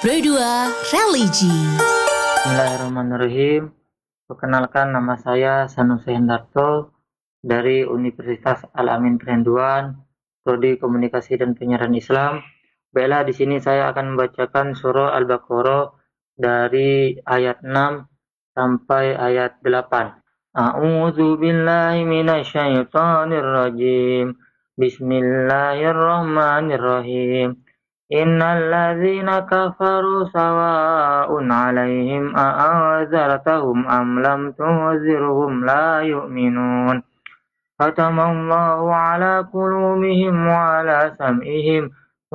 Pro2 Religi. Bismillahirrahmanirrahim. Perkenalkan, nama saya Sanusi Hendarto dari Universitas Al-Amin Kerenduan, Prodi Komunikasi dan Penyiaran Islam. Baiklah, di sini saya akan membacakan surah Al-Baqarah dari ayat 6 sampai ayat 8. A'udzu billahi minasyaitonir rajim. Bismillahirrahmanirrahim. Innal ladzina kafaru sawa'un 'alaihim a'anzartahum am lam tunzirhum la yu'minun. Khatamallahu 'ala qulubihim wa 'ala sam'ihim